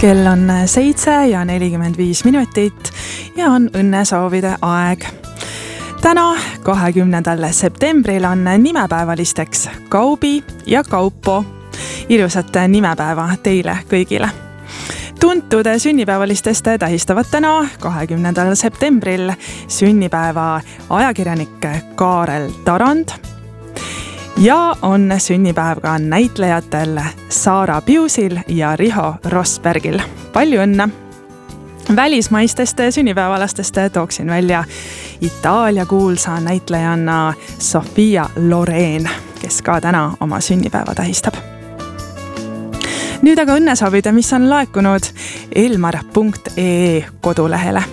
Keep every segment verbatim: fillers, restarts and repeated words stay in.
Kell on seitse ja nelikümmend viis minutit ja on õnnesoovide aeg. Täna, kahekümnendal septembril on nimepäevalisteks Kaubi ja Kaupo. Ilusat nimepäeva teile kõigile. Tuntud sünnipäevalistest tähistavad täna, kahekümnendal septembril sünnipäeva ajakirjanik Kaarel Tarand ja on sünnipäev ka näitlejatel Saara Piusil ja Riho Rosbergil. Palju õnne! Välismaistest sünnipäevalastest tooksin välja Itaalia kuulsa näitlejanna Sofia Loren, kes ka täna oma sünnipäeva tähistab. Nüüd aga õnnesoovid, mis on laekunud elmar punkt ee kodulehele.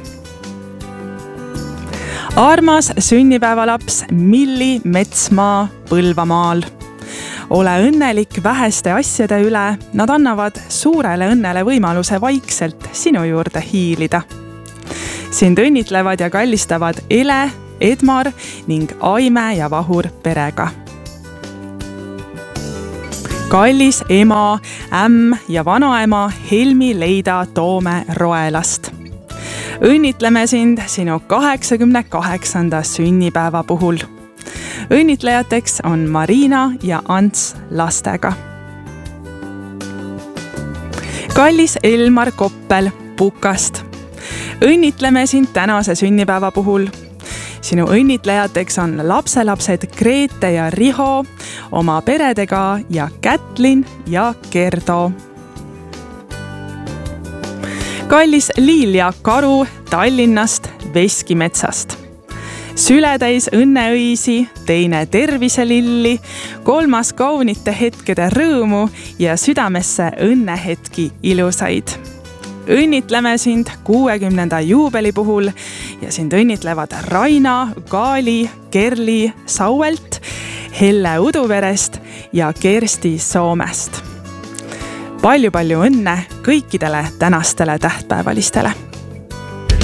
Armas sünnipäevalaps Milli Metsmaa Põlvamaal. Ole õnnelik väheste asjade üle, nad annavad suurele õnnele võimaluse vaikselt sinu juurde hiilida. Sind õnnitlevad ja kallistavad Ele, Edmar ning Aime ja Vahur perega. Kallis ema, ämm ja vanaema Helmi Leida Toome Roelast. Õnnitleme sind sinu kaheksakümne kaheksanda sünnipäeva puhul. Õnnitlejateks on Marina ja Ants lastega. Kallis Elmar Koppel Pukast. Õnnitleme sind tänase sünnipäeva puhul. Sinu õnnitlejateks on lapselapsed Grete ja Riho oma peredega ja Kätlin ja Gerdo. Kallis Liilja Karu Tallinnast Veskimetsast. Sületäis õnneõisi, teine terviselilli, kolmas kaunite hetkede rõõmu ja südamesse õnnehetki ilusaid. Õnnitleme sind kuuekümnenda juubeli puhul ja sind õnnitlevad Raina, Kaali, Kerli Sauelt, Helle Uduverest ja Kersti Soomest. Palju-palju õnne kõikidele tänastele tähtpäevalistele!